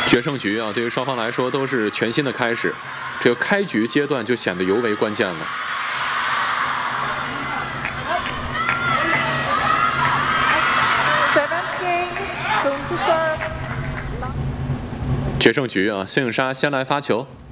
决胜局啊，对于双方来说都是全新的开始，这个开局阶段就显得尤为关键了。决胜局啊，孙颖莎先来发球。